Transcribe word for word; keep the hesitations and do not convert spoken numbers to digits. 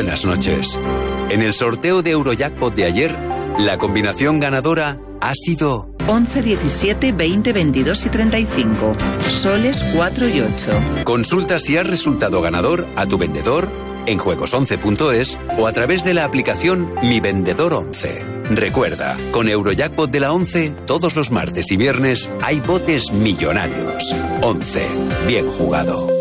Buenas noches. En el sorteo de Eurojackpot de ayer, la combinación ganadora ha sido once, diecisiete, veinte, veintidós y treinta y cinco. Soles cuatro y ocho. Consulta si has resultado ganador a tu vendedor en juegos once punto es o a través de la aplicación Mi Vendedor once. Recuerda, con Eurojackpot de la once, todos los martes y viernes hay botes millonarios. once. Bien jugado.